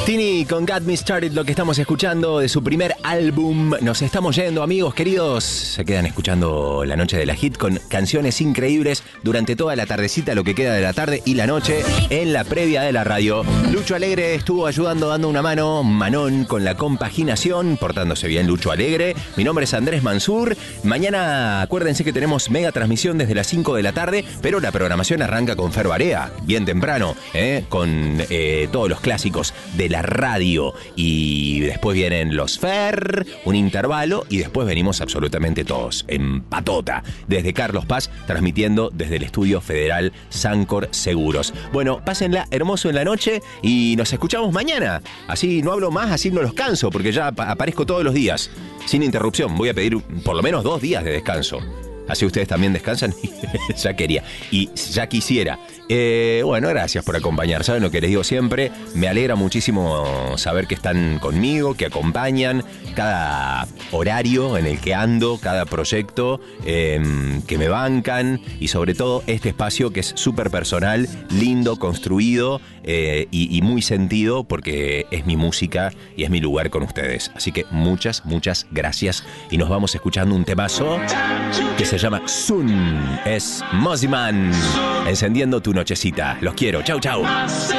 Tini con Got Me Started, lo que estamos escuchando de su primer álbum. Nos estamos yendo, amigos queridos. Se quedan escuchando La Noche de la Hit con canciones increíbles durante toda la tardecita, lo que queda de la tarde y la noche en la previa de la radio. Lucho Alegre estuvo ayudando, dando una mano. Manón con la compaginación, portándose bien Lucho Alegre. Mi nombre es Andrés Mansur. Mañana acuérdense que tenemos mega transmisión desde las 5 de la tarde, pero la programación arranca con Fer Barea, bien temprano, con todos los clásicos de la radio, y después vienen los Fer, un intervalo, y después venimos absolutamente todos en patota, desde Carlos Paz, transmitiendo desde el Estudio Federal Sancor Seguros. Bueno, pásenla hermoso en la noche y nos escuchamos mañana. Así no hablo más, así no los canso, porque ya aparezco todos los días, sin interrupción. Voy a pedir por lo menos 2 días de descanso. Así ustedes también descansan. Ya quería. Y ya quisiera. Bueno, gracias por acompañar. ¿Saben lo que les digo siempre? Me alegra muchísimo saber que están conmigo, que acompañan cada horario en el que ando, cada proyecto, que me bancan, y sobre todo este espacio que es súper personal, lindo, construido y muy sentido, porque es mi música y es mi lugar con ustedes. Así que muchas gracias. Y nos vamos escuchando un temazo que se llama Sun. Es Mosiman, encendiendo tu nochecita. Los quiero. Chau.